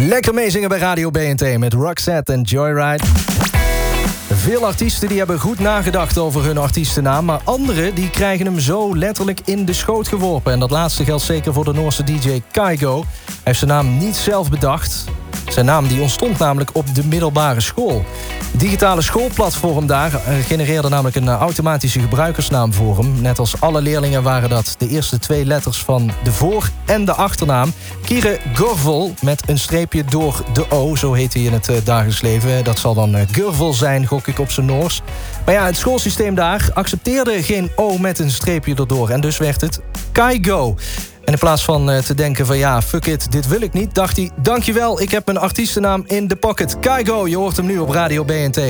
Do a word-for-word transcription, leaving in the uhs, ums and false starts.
Lekker meezingen bij Radio B N T met Roxette en Joyride. Veel artiesten die hebben goed nagedacht over hun artiestennaam, maar anderen die krijgen hem zo letterlijk in de schoot geworpen. En dat laatste geldt zeker voor de Noorse D J Kygo. Hij heeft zijn naam niet zelf bedacht. Zijn naam die ontstond namelijk op de middelbare school. Het digitale schoolplatform daar genereerde namelijk een automatische gebruikersnaam voor hem. Net als alle leerlingen waren dat de eerste twee letters van de voor- en de achternaam. Kire Gurvel met een streepje door de O, zo heet hij in het dagelijks leven. Dat zal dan Gurvel zijn, gok ik op zijn Noors. Maar ja, het schoolsysteem daar accepteerde geen O met een streepje erdoor. En dus werd het Kygo. En in plaats van uh, te denken van ja, fuck it, dit wil ik niet, dacht hij, dankjewel, ik heb mijn artiestennaam in de pocket. Kygo, je hoort hem nu op Radio B N T.